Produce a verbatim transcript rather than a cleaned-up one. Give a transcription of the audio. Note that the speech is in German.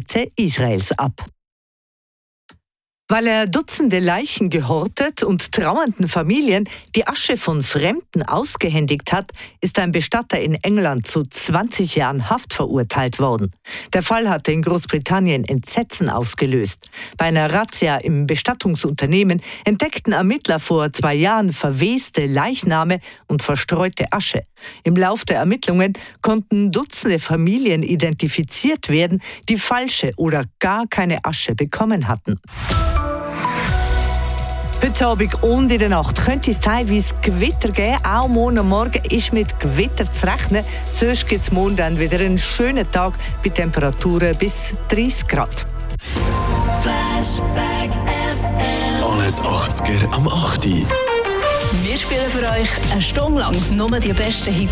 Grenze Israels ab. Weil er Dutzende Leichen gehortet und trauernden Familien die Asche von Fremden ausgehändigt hat, ist ein Bestatter in England zu zwanzig Jahren Haft verurteilt worden. Der Fall hatte in Großbritannien Entsetzen ausgelöst. Bei einer Razzia im Bestattungsunternehmen entdeckten Ermittler vor zwei Jahren verweste Leichname und verstreute Asche. Im Lauf der Ermittlungen konnten Dutzende Familien identifiziert werden, die falsche oder gar keine Asche bekommen hatten. Heute Abend und in der Nacht könnte es teilweise Gewitter geben. Auch morgen Morgen ist mit Gewitter zu rechnen. Sonst gibt es morgen dann wieder einen schönen Tag bei Temperaturen bis dreißig Grad. Flashback F M. Alles achtziger am acht. Wir spielen für euch eine Stunde lang nur die besten Hits.